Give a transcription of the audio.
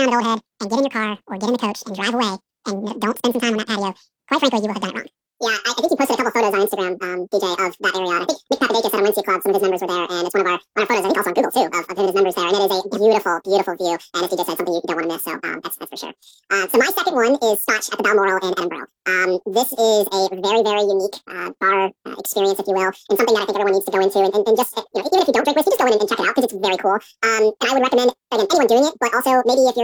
to go ahead and get in your car or get in the coach and drive away and don't spend some time on that patio, quite frankly, you will have done it wrong. Yeah, I think you posted a couple photos on Instagram, DJ, of that area. I think Nick Papadakis at our Wednesday Club, some of his members were there, and it's one of our photos, I think also on Google too, of him and his members there, and it is a beautiful, beautiful view, and as DJ said, something you don't want to miss, so that's for sure. So my second one is Scotch at the Balmoral in Edinburgh. This is a very, very unique bar experience, if you will, and something that I think everyone needs to go into, and just, even if you don't drink whiskey, just go in and check it out, because it's very cool. And I would recommend, again, anyone doing it, but also maybe if you're